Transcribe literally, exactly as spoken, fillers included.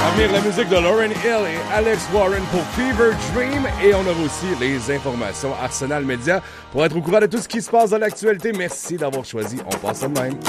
À venir, la musique de Lauryn Hill et Alex Warren pour Fever Dream. Et on aura aussi les informations Arsenal Média pour être au courant de tout ce qui se passe dans l'actualité. Merci d'avoir choisi On passe de même.